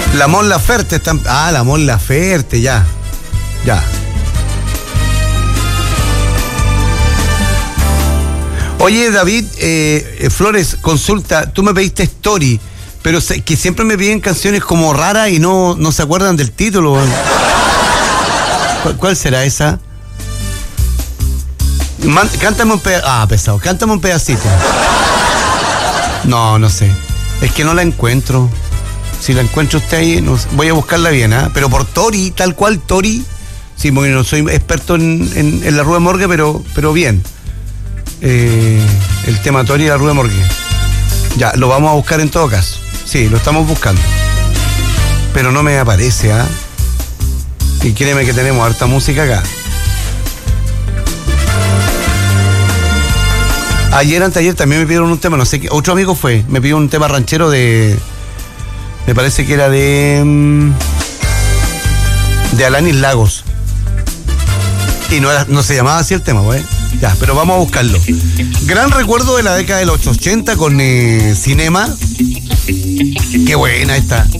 La Mon Laferte están. Ah, la Mon Laferte, ya. Ya. Oye, David, Flores, consulta, tú me pediste Story, pero que siempre me piden canciones como raras y no se acuerdan del título. ¿Cuál será esa? Cántame un pedacito. Ah, pesado, cántame un pedacito. No sé. Es que no la encuentro. Si la encuentro usted ahí, voy a buscarla bien, ¿eh? Pero por Tori, tal cual, Tori. Sí, bueno, no soy experto en la Rue Morgue, pero bien. El tema Tori y la Rue Morgue. Ya, lo vamos a buscar en todo caso. Sí, lo estamos buscando. Pero no me aparece, ¿ah? Y créeme que tenemos harta música acá. Anteayer también me pidieron un tema, no sé qué, otro amigo me pidió un tema ranchero me parece que era de Alanis Lagos. Y no se llamaba así el tema, güey. Ya, pero vamos a buscarlo. Gran recuerdo de la década de los 80 con Cinema. Qué buena esta.